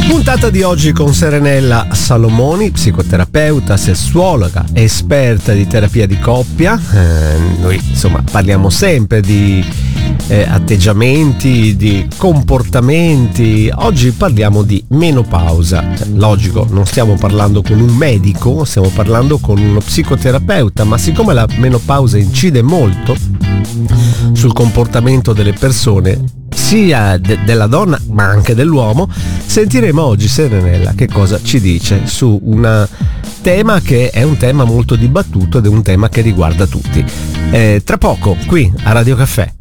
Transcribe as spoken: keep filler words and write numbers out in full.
Puntata di oggi con Serenella Salomoni, psicoterapeuta, sessuologa, esperta di terapia di coppia. Eh, noi insomma parliamo sempre di eh, atteggiamenti, di comportamenti. Oggi parliamo di menopausa. Logico, non stiamo parlando con un medico, stiamo parlando con uno psicoterapeuta, ma siccome la menopausa incide molto sul comportamento delle persone, sia de- della donna ma anche dell'uomo, sentiremo oggi Serenella che cosa ci dice su un tema che è un tema molto dibattuto ed è un tema che riguarda tutti. Eh, tra poco qui a Radio Caffè.